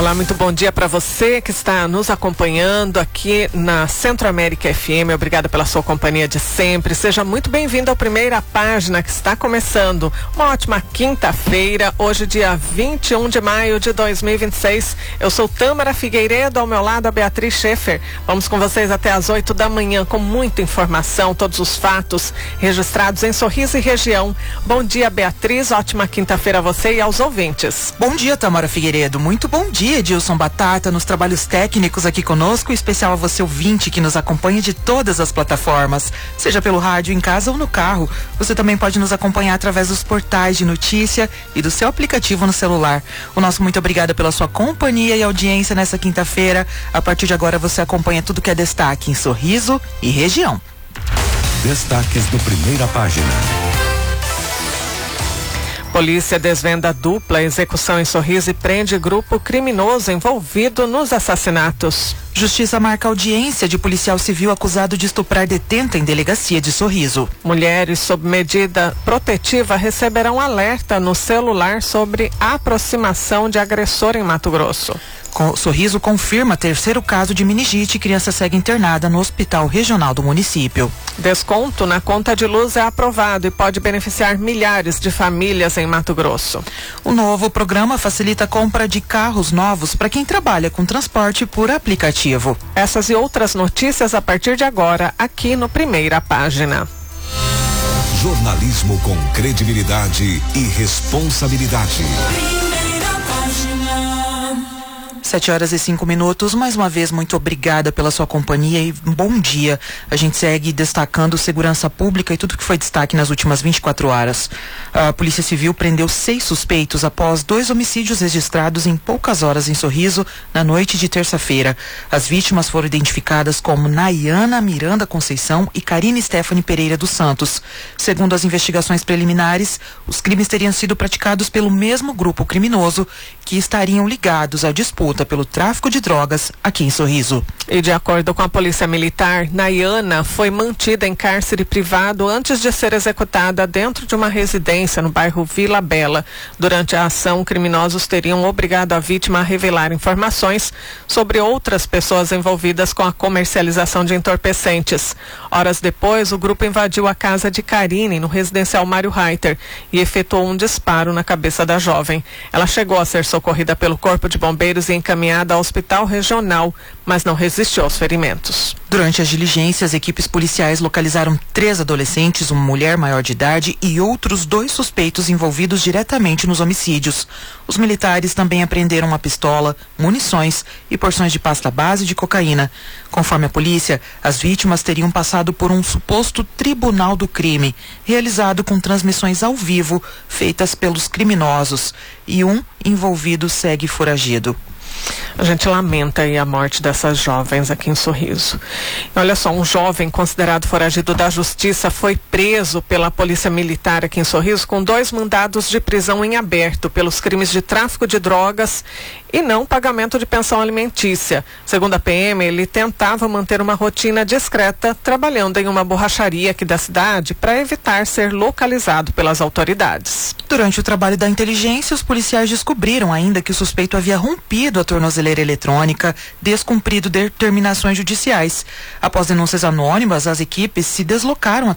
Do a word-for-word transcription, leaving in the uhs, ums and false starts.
Olá, muito bom dia para você que está nos acompanhando aqui na Centro América F M. Obrigada pela sua companhia de sempre. Seja muito bem-vindo à Primeira Página, que está começando. Uma ótima quinta-feira, hoje dia vinte e um de maio de dois mil e vinte e seis. Eu sou Tâmara Figueiredo, ao meu lado a Beatriz Schaefer. Vamos com vocês até às oito da manhã com muita informação, todos os fatos registrados em Sorriso e região. Bom dia, Beatriz. Ótima quinta-feira a você e aos ouvintes. Bom dia, Tâmara Figueiredo. Muito bom dia. Edilson Batata nos trabalhos técnicos aqui conosco, em especial a você ouvinte que nos acompanha de todas as plataformas, seja pelo rádio, em casa ou no carro. Você também pode nos acompanhar através dos portais de notícia e do seu aplicativo no celular. O nosso muito obrigada pela sua companhia e audiência nessa quinta-feira. A partir de agora você acompanha tudo que é destaque em Sorriso e região. Destaques do Primeira Página. Polícia desvenda dupla execução em Sorriso e prende grupo criminoso envolvido nos assassinatos. Justiça marca audiência de policial civil acusado de estuprar detenta em delegacia de Sorriso. Mulheres sob medida protetiva receberão alerta no celular sobre a aproximação de agressor em Mato Grosso. Sorriso confirma terceiro caso de meningite e criança segue internada no Hospital Regional do município. Desconto na conta de luz é aprovado e pode beneficiar milhares de famílias em Mato Grosso. O novo programa facilita a compra de carros novos para quem trabalha com transporte por aplicativo. Essas e outras notícias a partir de agora, aqui no Primeira Página. Jornalismo com credibilidade e responsabilidade. Sete horas e cinco minutos, mais uma vez muito obrigada pela sua companhia e bom dia. A gente segue destacando segurança pública e tudo que foi destaque nas últimas vinte e quatro horas. A Polícia Civil prendeu seis suspeitos após dois homicídios registrados em poucas horas em Sorriso na noite de terça-feira. As vítimas foram identificadas como Nayana Miranda Conceição e Karine Stephanie Pereira dos Santos. Segundo as investigações preliminares, os crimes teriam sido praticados pelo mesmo grupo criminoso que estariam ligados à disputa pelo tráfico de drogas aqui em Sorriso. E de acordo com a Polícia Militar, Nayana foi mantida em cárcere privado antes de ser executada dentro de uma residência no bairro Vila Bela. Durante a ação, criminosos teriam obrigado a vítima a revelar informações sobre outras pessoas envolvidas com a comercialização de entorpecentes. Horas depois, o grupo invadiu a casa de Karine, no residencial Mário Reiter, e efetuou um disparo na cabeça da jovem. Ela chegou a ser socorrida pelo Corpo de Bombeiros e encaminhada ao Hospital Regional, mas não resistiu aos ferimentos. Durante as diligências, equipes policiais localizaram três adolescentes, uma mulher maior de idade e outros dois suspeitos envolvidos diretamente nos homicídios. Os militares também apreenderam uma pistola, munições e porções de pasta base de cocaína. Conforme a polícia, as vítimas teriam passado por um suposto tribunal do crime, realizado com transmissões ao vivo feitas pelos criminosos, e um envolvido segue foragido. A gente lamenta aí a morte dessas jovens aqui em Sorriso. E olha só, um jovem considerado foragido da justiça foi preso pela Polícia Militar aqui em Sorriso com dois mandados de prisão em aberto pelos crimes de tráfico de drogas e não pagamento de pensão alimentícia. Segundo a P M, ele tentava manter uma rotina discreta trabalhando em uma borracharia aqui da cidade para evitar ser localizado pelas autoridades. Durante o trabalho da inteligência, os policiais descobriram ainda que o suspeito havia rompido a tornozeleira eletrônica, descumprido determinações judiciais. Após denúncias anônimas, as equipes se deslocaram